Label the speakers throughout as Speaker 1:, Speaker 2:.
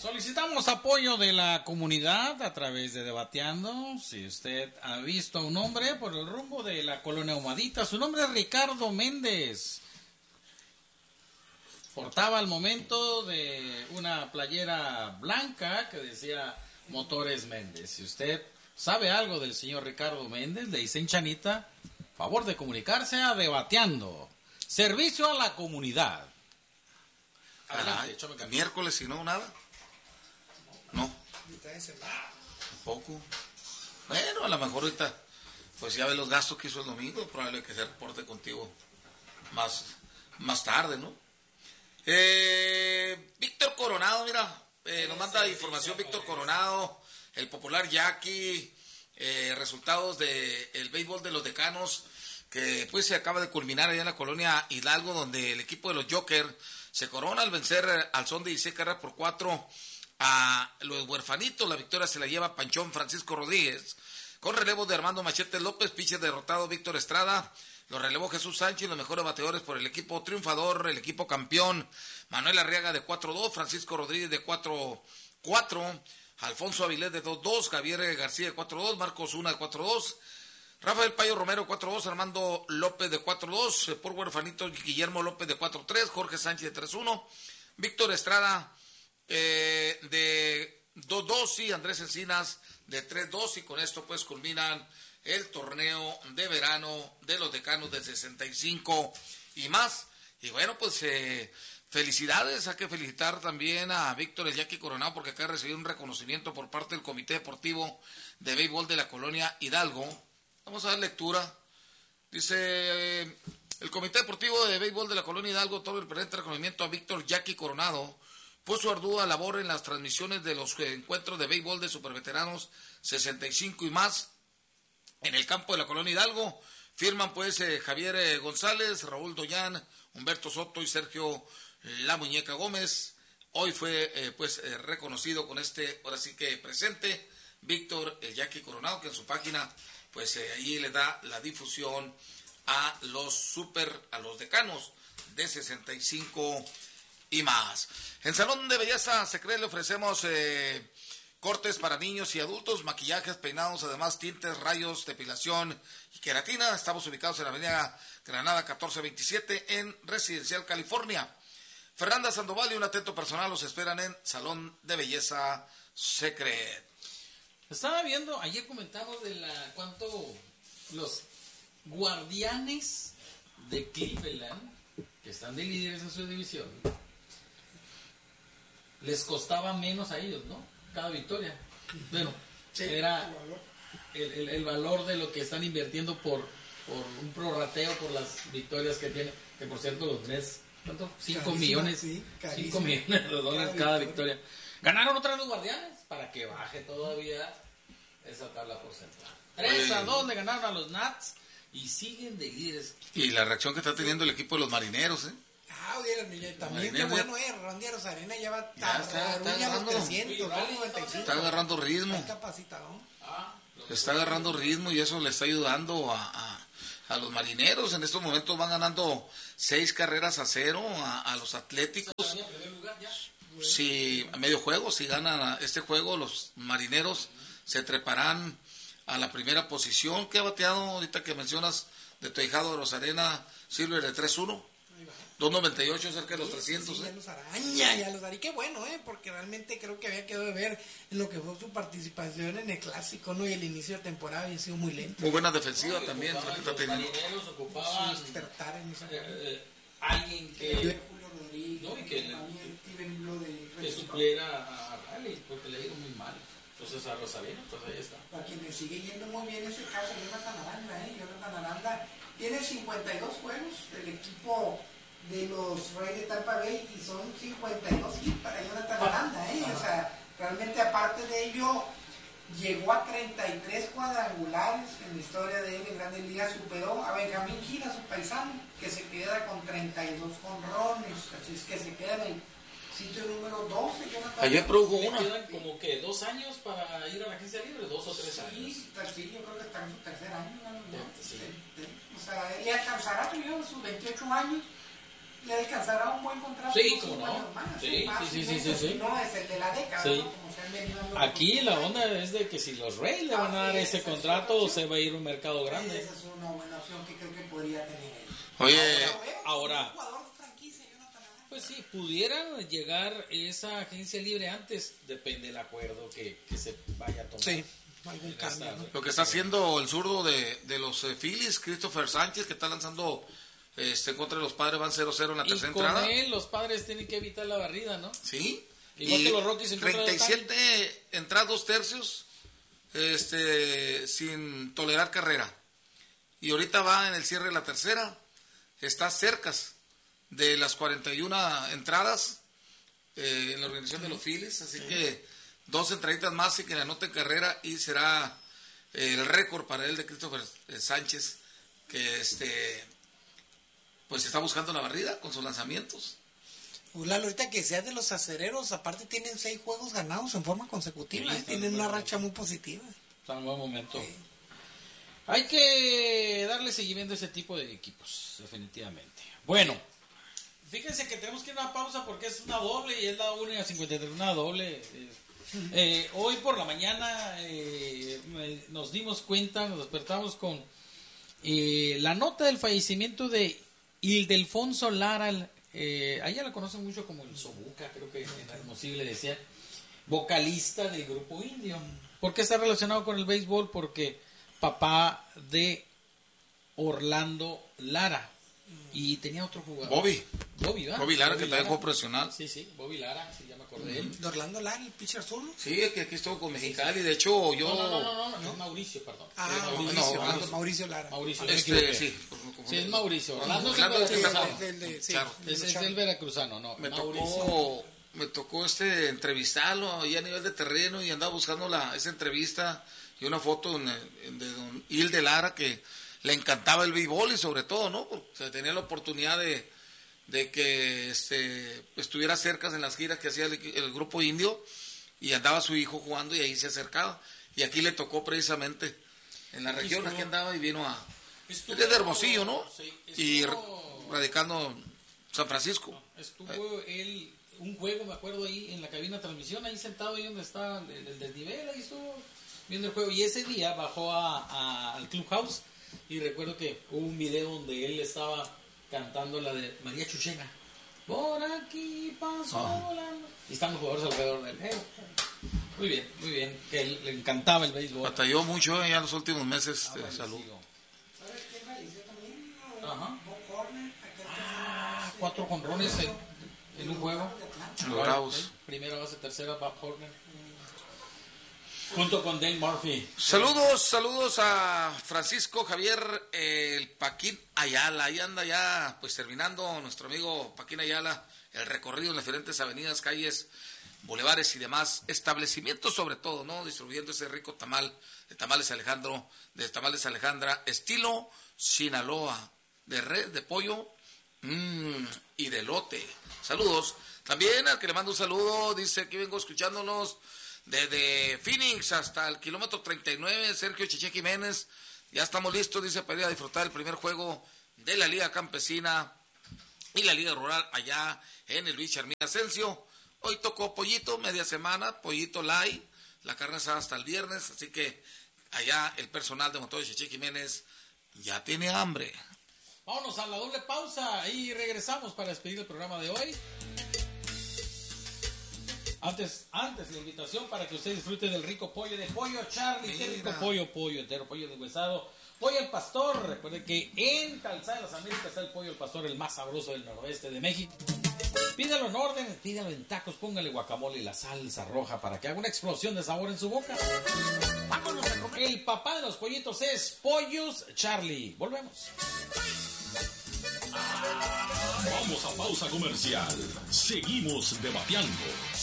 Speaker 1: Solicitamos apoyo de la comunidad a través de Debateando. Si usted ha visto a un hombre por el rumbo de la colonia Humadita, su nombre es Ricardo Méndez. Portaba al momento de una playera blanca que decía Motores Méndez. Si usted sabe algo del señor Ricardo Méndez, le dicen Chanita, favor de comunicarse a Debateando. Servicio a la comunidad.
Speaker 2: Adelante, miércoles, si no, nada. No. Tampoco. Bueno, a lo mejor ahorita, pues ya ve los gastos que hizo el domingo, probable que se reporte contigo más tarde, ¿no? Víctor Coronado, mira, nos manda información Víctor Coronado, el popular Jackie, resultados del béisbol de los Decanos, que pues se acaba de culminar allá en la colonia Hidalgo, donde el equipo de los Jokers se corona al vencer al son de 16 carreras por 4 a los huerfanitos. La victoria se la lleva Panchón Francisco Rodríguez, con relevo de Armando Machete López, pitcher derrotado Víctor Estrada, lo relevó Jesús Sánchez, los mejores bateadores por el equipo triunfador, el equipo campeón, Manuel Arriaga de 4-2, Francisco Rodríguez de 4-4, Alfonso Avilés de 2-2, Javier García de 4-2, Marcos Una de 4-2, Rafael Payo Romero 4-2, Armando López de 4-2, por huerfanito Guillermo López de 4-3, Jorge Sánchez de 3-1, Víctor Estrada de 2-2 y Andrés Encinas de 3-2, y con esto pues culminan el torneo de verano de los Decanos de 65 y más. Y bueno, pues felicidades, hay que felicitar también a Víctor el Jackie Coronado, porque acaba de recibir un reconocimiento por parte del Comité Deportivo de Béisbol de la colonia Hidalgo. Vamos a dar lectura. Dice, el Comité Deportivo de Béisbol de la colonia Hidalgo todo el presente reconocimiento a Víctor Jackie Coronado por su ardua labor en las transmisiones de los encuentros de béisbol de superveteranos 65 y más en el campo de la colonia Hidalgo. Firman pues Javier González, Raúl Doyán, Humberto Soto y Sergio La Muñeca Gómez. Hoy fue reconocido con este, ahora sí que presente, Víctor Jackie Coronado, que en su página pues ahí le da la difusión a los Decanos de 65 y más. En Salón de Belleza Secret le ofrecemos cortes para niños y adultos, maquillajes, peinados, además tintes, rayos, depilación y queratina. Estamos ubicados en la avenida Granada 1427 en Residencial California. Fernanda Sandoval y un atento personal los esperan en Salón de Belleza Secret.
Speaker 1: Estaba viendo, ayer comentamos de cuánto los Guardianes de Cleveland, que están de líderes en su división, les costaba menos a ellos, ¿no? Cada victoria. Bueno, sí, era el valor de lo que están invirtiendo por un prorrateo por las victorias que tienen, que por cierto los tres, ¿cuánto? 5 millones, sí, 5 millones de dólares cada victoria. Ganaron otra vez los Guardianes para que baje todavía esa tabla porcentual. 3-2 le ganaron a los Nats y siguen de líderes.
Speaker 2: Y la reacción que está teniendo el equipo de los Marineros,
Speaker 3: Oye, también qué bueno, Randy Rosarena ya está agarrando 300,
Speaker 2: está agarrando ritmo.
Speaker 3: Está capacitado.
Speaker 2: Está agarrando ritmo y eso le está ayudando a los Marineros. En estos momentos van ganando 6 carreras a 0 a los Atléticos. Si a medio juego, si ganan este juego, los Marineros se treparán a la primera posición. ¿Qué ha bateado ahorita que mencionas de tu ahijado de Rosarena? Silver de 3-1. 2.98, cerca de los 300.
Speaker 3: Sí, ya los araña, qué bueno, porque realmente creo que había quedado de ver en lo que fue su participación en el Clásico, ¿no? Y el inicio de temporada había sido muy lento.
Speaker 2: Muy buena defensiva también.
Speaker 1: Los marineros ocupaban
Speaker 3: despertar en esa
Speaker 1: alguien que no, y que supliera a Raleigh, porque le ha ido muy mal. Entonces a Rosarena, pues ahí está.
Speaker 3: Para quien le sigue yendo muy bien ese caso, Jonathan Aranda, Jonathan Aranda tiene 52 juegos del equipo de los Reyes de Tampa Bay y son 52 hits para Jonathan Aranda, O sea, realmente aparte de ello llegó a 33 cuadrangulares en la historia de él en Grandes Ligas, superó a Benjamín Gil, a su paisano, que se queda con 32 jonrones, así es que se queda en el sitio número 12. Jonathan.
Speaker 2: Ayer produjo una.
Speaker 1: Quedan como que 2 años para ir a la agencia libre, 2 o 3 años.
Speaker 3: Sí, yo creo que está en su tercer año. O sea, y alcanzará primero sus 28 años le alcanzará un buen contrato.
Speaker 1: Sí, como no. Sí.
Speaker 3: No es el de la década,
Speaker 1: sí.
Speaker 3: ¿no? Como se han venido dando.
Speaker 1: Aquí la onda es de que si los Rays le van a dar ese contrato, se va a ir a un mercado grande.
Speaker 3: Esa es una buena opción que creo que podría tener él.
Speaker 2: Oye,
Speaker 1: ahora, pues sí, pudieran llegar esa agencia libre antes, depende del acuerdo que se vaya a tomar.
Speaker 2: Sí.
Speaker 3: Algún cambio, ¿no?
Speaker 2: Lo que está haciendo el zurdo de los Phillies, Christopher Sánchez, que está lanzando contra los Padres, van 0-0 en la tercera entrada.
Speaker 1: Con él los Padres tienen que evitar la barrida, ¿no?
Speaker 2: Sí.
Speaker 1: Igual que los Rockies en contra del
Speaker 2: 37 entradas 2 tercios, sin tolerar carrera. Y ahorita va en el cierre de la tercera, está cerca de las 41 entradas en la organización de los Phillies, así que 2 entraditas más y que le anote carrera y será el récord para él de Christopher Sánchez, que pues está buscando la barrida con sus lanzamientos.
Speaker 3: Lalo, ahorita que sea de los acereros, aparte tienen 6 juegos ganados en forma consecutiva,
Speaker 1: Sí,
Speaker 3: tienen una racha muy positiva.
Speaker 1: Está en buen momento.
Speaker 3: Sí.
Speaker 1: Hay que darle seguimiento a ese tipo de equipos, definitivamente. Bueno, fíjense que tenemos que ir a una pausa porque es una doble y es la 1:53, una doble. Hoy por la mañana nos dimos cuenta, nos despertamos con la nota del fallecimiento de Ildefonso Lara, allá la conocen mucho como el Sobuca, creo que en Hermosillo le decía, vocalista del grupo Indio. ¿Por qué está relacionado con el béisbol? Porque papá de Orlando Lara y tenía otro jugador.
Speaker 2: Bobby Lara, que también jugó profesional.
Speaker 1: Sí, Bobby Lara, sí, ya me acordé de él.
Speaker 3: ¿De Orlando Lara, el pitcher zurdo?
Speaker 2: Sí, que aquí estuvo con Mexicali, de hecho yo...
Speaker 1: No, es Mauricio, perdón.
Speaker 3: Mauricio Lara.
Speaker 1: Mauricio,
Speaker 2: sí,
Speaker 1: es Mauricio. Orlando
Speaker 2: Orlando
Speaker 1: es el veracruzano.
Speaker 2: Claro.
Speaker 1: Es el veracruzano, no.
Speaker 2: Me tocó entrevistarlo ahí a nivel de terreno y andaba buscando esa entrevista y una foto de don Hilde Lara, que le encantaba el béisbol y sobre todo, ¿no? Porque tenía la oportunidad de que estuviera cerca en las giras que hacía el grupo Indio y andaba su hijo jugando y ahí se acercaba. Y aquí le tocó precisamente en la región, aquí andaba y vino es de Hermosillo, ¿no? Sí, y radicando en San Francisco.
Speaker 1: Estuvo él un juego, me acuerdo, ahí en la cabina de transmisión, ahí sentado ahí donde está el desnivel, ahí estuvo viendo el juego. Y ese día bajó al Clubhouse y recuerdo que hubo un video donde él estaba cantando la de María Chuchena. Por aquí pasó volando. Y están los jugadores alrededor de él. Muy bien. Que él le encantaba el béisbol.
Speaker 2: Batalló mucho ya en los últimos meses de salud.
Speaker 3: ¿Sabes quién falleció también?
Speaker 1: Ajá.
Speaker 3: Bob Horner.
Speaker 1: 4 jonrones en un juego.
Speaker 2: Los Bravos.
Speaker 1: Primera base, tercera, Bob Horner. Junto con Dale Murphy.
Speaker 2: Saludos a Francisco Javier el Paquín Ayala. Ahí anda ya pues terminando nuestro amigo Paquín Ayala el recorrido en las diferentes avenidas, calles, bulevares y demás establecimientos, sobre todo, ¿no? Distribuyendo ese rico tamal de Tamales Alejandra, estilo Sinaloa, de res, de pollo y de elote. Saludos. También al que le mando un saludo, dice que vengo escuchándonos desde Phoenix hasta el kilómetro 39, Sergio Chiche Jiménez. Ya estamos listos, dice, para ir a disfrutar el primer juego de la Liga Campesina y la Liga Rural allá en el Luis Charmín Asensio. Hoy tocó pollito, media semana, pollito light, la carne asada hasta el viernes, así que allá el personal de Motor Chiche Jiménez ya tiene hambre.
Speaker 1: Vámonos a la doble pausa y regresamos para despedir el programa de hoy. Antes la invitación para que usted disfrute del rico pollo de Pollo Charlie. Qué rico pollo entero, pollo deshuesado, pollo al pastor. Recuerde que en Calzada de las Américas está el pollo al pastor, el más sabroso del noroeste de México. Pídalo en orden, pídalo en tacos, póngale guacamole y la salsa roja para que haga una explosión de sabor en su boca. Vámonos a comer. El papá de los pollitos es Pollos Charlie. Volvemos.
Speaker 4: Vamos a pausa comercial. Seguimos debatiendo.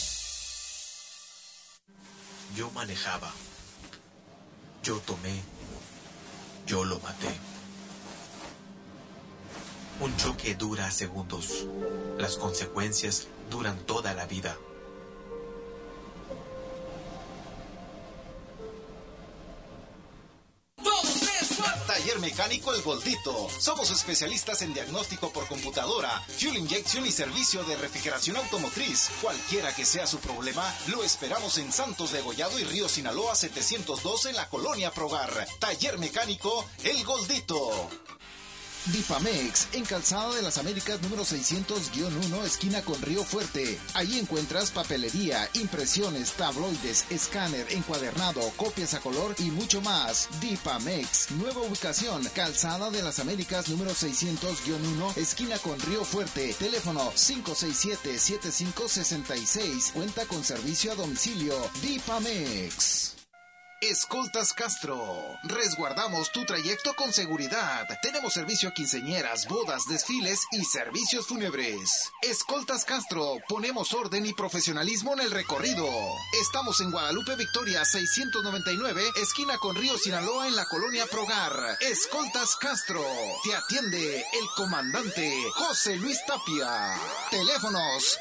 Speaker 5: Yo manejaba, yo tomé, yo lo maté. Un choque dura segundos, las consecuencias duran toda la vida.
Speaker 6: Taller Mecánico El Goldito. Somos especialistas en diagnóstico por computadora, fuel injection y servicio de refrigeración automotriz. Cualquiera que sea su problema, lo esperamos en Santos de Gollado y Río Sinaloa 712 en la Colonia Progar. Taller Mecánico El Goldito.
Speaker 7: Dipamex, en Calzada de las Américas número 600-1, esquina con Río Fuerte. Ahí encuentras papelería, impresiones, tabloides, escáner, encuadernado, copias a color y mucho más. Dipamex, nueva ubicación, Calzada de las Américas número 600-1, esquina con Río Fuerte. Teléfono 567-7566. Cuenta con servicio a domicilio. Dipamex. Escoltas Castro. Resguardamos tu trayecto con seguridad. Tenemos servicio a quinceañeras, bodas, desfiles y servicios fúnebres. Escoltas Castro. Ponemos orden y profesionalismo en el recorrido. Estamos en Guadalupe Victoria 699, esquina con Río Sinaloa en la Colonia Progar. Escoltas Castro. Te atiende el comandante José Luis Tapia. Teléfonos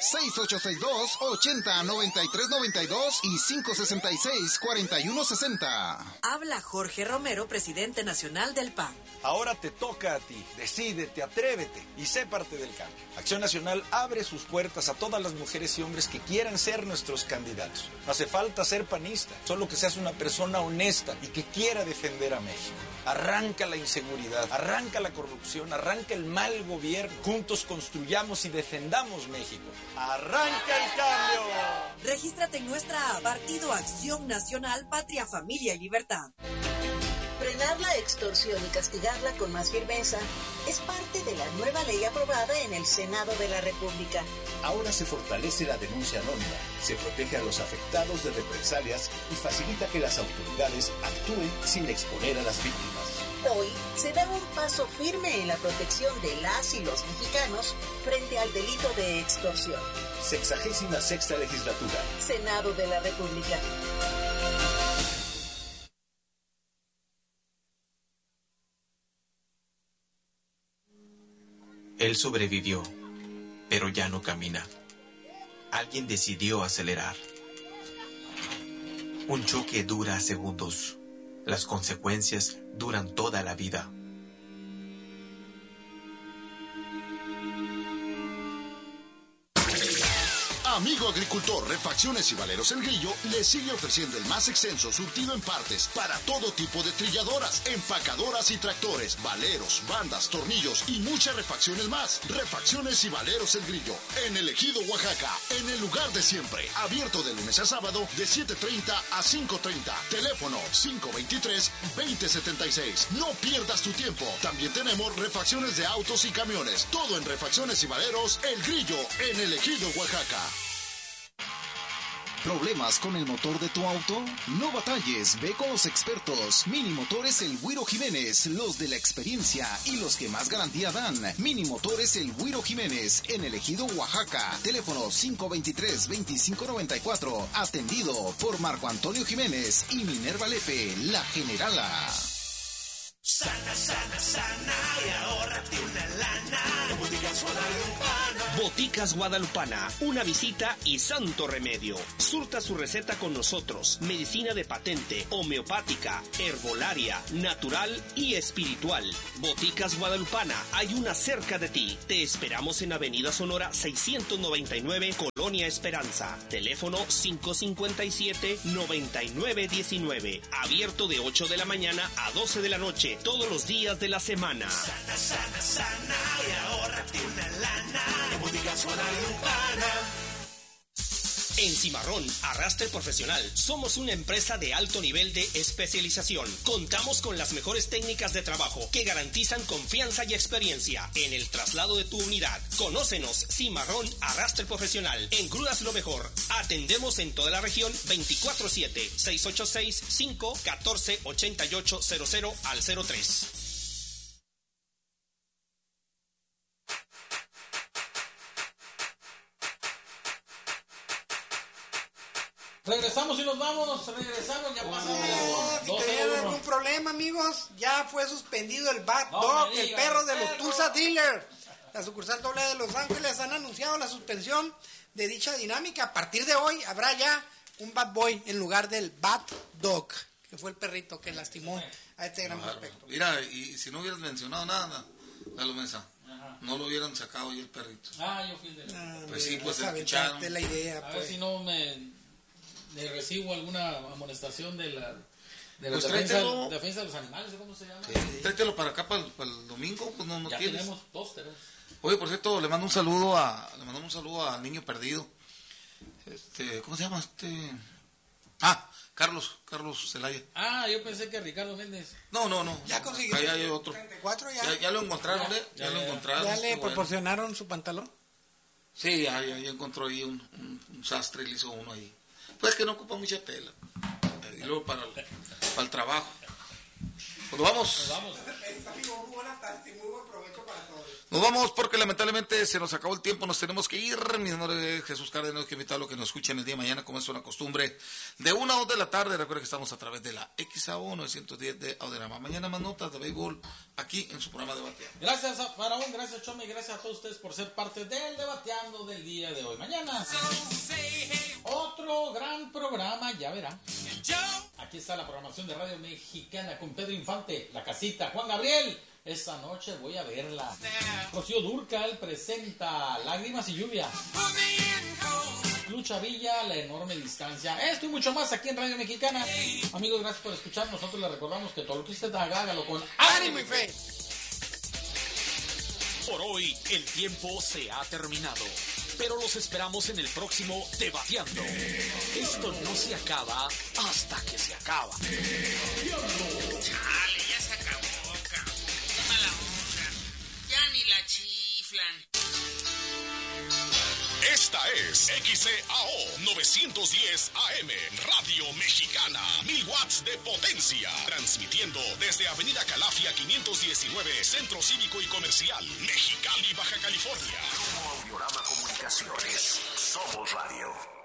Speaker 7: 6862-809392 y 566-4160.
Speaker 8: Habla Jorge Romero, presidente nacional del PAN.
Speaker 9: Ahora te toca a ti. Decídete, atrévete y sé parte del cambio. Acción Nacional abre sus puertas a todas las mujeres y hombres que quieran ser nuestros candidatos. No hace falta ser panista, solo que seas una persona honesta y que quiera defender a México. Arranca la inseguridad, arranca la corrupción, arranca el mal gobierno. Juntos construyamos y defendamos México. ¡Arranca el cambio!
Speaker 8: Regístrate en nuestra app Partido Acción Nacional, Patria, Familia y Libertad.
Speaker 10: Frenar la extorsión y castigarla con más firmeza es parte de la nueva ley aprobada en el Senado de la República.
Speaker 11: Ahora se fortalece la denuncia anónima, se protege a los afectados de represalias y facilita que las autoridades actúen sin exponer a las víctimas.
Speaker 10: Hoy se da un paso firme en la protección de las y los mexicanos frente al delito de extorsión.
Speaker 11: 66ª Legislatura.
Speaker 10: Senado de la República.
Speaker 5: Él sobrevivió, pero ya no camina. Alguien decidió acelerar. Un choque dura segundos. Las consecuencias duran toda la vida.
Speaker 12: Amigo agricultor, Refacciones y Valeros El Grillo le sigue ofreciendo el más extenso surtido en partes para todo tipo de trilladoras, empacadoras y tractores, valeros, bandas, tornillos y muchas refacciones más. Refacciones y Valeros El Grillo, en el Ejido, Oaxaca, en el lugar de siempre. Abierto de lunes a sábado de 7:30 a 5:30. Teléfono 523-2076. No pierdas tu tiempo. También tenemos refacciones de autos y camiones. Todo en Refacciones y Valeros El Grillo, en el Ejido, Oaxaca.
Speaker 7: ¿Problemas con el motor de tu auto? No batalles, ve con los expertos. Mini Motores El Güiro Jiménez, los de la experiencia y los que más garantía dan. Mini Motores El Güiro Jiménez, en el Ejido, Oaxaca. Teléfono 523-2594. Atendido por Marco Antonio Jiménez y Minerva Lepe, la generala.
Speaker 13: Sana, sana, sana y ahórrate una lana en Boticas Guadalupana.
Speaker 14: Boticas Guadalupana, una visita y santo remedio. Surta su receta con nosotros. Medicina de patente, homeopática, herbolaria, natural y espiritual. Boticas Guadalupana, hay una cerca de ti. Te esperamos en Avenida Sonora 699, Colonia Esperanza. Teléfono 557-9919. Abierto de 8 de la mañana a 12 de la noche. Todos los días de la semana.
Speaker 13: Sana, sana, sana y ahórrate una lana en Boticas Guadalupana.
Speaker 14: En Cimarrón, Arrastre Profesional, somos una empresa de alto nivel de especialización. Contamos con las mejores técnicas de trabajo que garantizan confianza y experiencia en el traslado de tu unidad. Conócenos, Cimarrón Arrastre Profesional. En Grúas Lo Mejor. Atendemos en toda la región 24/7, 686-514-8800 al 03.
Speaker 1: Regresamos y nos vamos, regresamos, ya pasamos.
Speaker 3: Si tenían algún problema, amigos, ya fue suspendido el Bad Dog, el perro de los Tulsa Dealers. La sucursal doble de Los Ángeles han anunciado la suspensión de dicha dinámica. A partir de hoy habrá ya un Bad Boy en lugar del Bad Dog, que fue el perrito que lastimó a este gran prospecto.
Speaker 2: Mira, y si no hubieras mencionado nada, Lalo Mesa, no lo hubieran sacado ahí el perrito.
Speaker 1: Yo fui de
Speaker 2: pues sí, pues
Speaker 3: escucharon. De la idea,
Speaker 1: a
Speaker 3: pues.
Speaker 1: ver si no me recibo alguna amonestación de la
Speaker 2: pues
Speaker 1: defensa de los animales, ¿cómo se llama?
Speaker 2: Sí. Tráetelo para acá para el domingo, pues no
Speaker 1: ya
Speaker 2: tienes.
Speaker 1: Tenemos 2 tenemos.
Speaker 2: Oye, por cierto, le mando un saludo al niño perdido. ¿Cómo se llama Carlos Zelaya.
Speaker 1: Yo pensé que Ricardo Méndez.
Speaker 2: No.
Speaker 3: Ya consiguió.
Speaker 2: Ya hay otro.
Speaker 3: 34
Speaker 2: ya lo encontraron,
Speaker 3: ya lo encontraron. ¿Ya le proporcionaron su pantalón?
Speaker 2: Sí, ya encontró ahí un sastre y le hizo uno ahí. Pues que no ocupa mucha tela. Y luego para el trabajo. Pues nos vamos. Nos vamos porque lamentablemente se nos acabó el tiempo, nos tenemos que ir. Mi nombre es Jesús Cárdenas, que invitarlo a que nos escuchen el día de mañana, como es una costumbre, de 1 a 2 de la tarde. Recuerden que estamos a través de la XAO 910 de Auderama. Mañana más notas de béisbol aquí en su programa Debateando.
Speaker 1: Gracias a Faraón, gracias Chome, y gracias a todos ustedes por ser parte del Debateando del día de hoy. Mañana otro gran programa, ya verá. Aquí está la programación de Radio Mexicana con Pedro Infante, La Casita, Juan Gabriel. Esta noche voy a verla. Rocío Dúrcal presenta Lágrimas y Lluvia. Lucha Villa, La Enorme Distancia. Esto y mucho más aquí en Radio Mexicana. Amigos, gracias por escuchar. Nosotros les recordamos que todo lo que usted haga, hágalo con ánimo y fe.
Speaker 14: Por hoy, el tiempo se ha terminado. Pero los esperamos en el próximo Debateando. Esto no se acaba hasta que se acaba.
Speaker 15: Chale, ya se acabó. Mala onda. Ya ni la chiflan.
Speaker 4: Esta es XCAO 910 AM, Radio Mexicana, 1000 watts de potencia, transmitiendo desde Avenida Calafia 519, Centro Cívico y Comercial, Mexicali, Baja California.
Speaker 11: Audiorama Comunicaciones, somos radio.